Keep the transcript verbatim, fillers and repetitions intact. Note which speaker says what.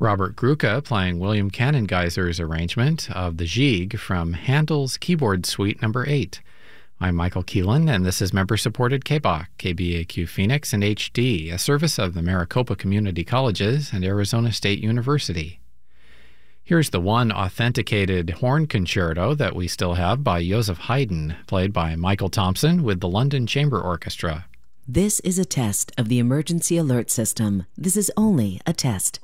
Speaker 1: Robert Gruca playing William Cannongeiser's arrangement of the Gigue from Handel's Keyboard Suite number eight. I'm Michael Keelan, and this is member-supported K B A Q, K B A Q Phoenix and H D, a service of the Maricopa Community Colleges and Arizona State University. Here's the one authenticated horn concerto that we still have by Joseph Haydn, played by Michael Thompson with the London Chamber Orchestra.
Speaker 2: This is a test of the emergency alert system. This is only a test.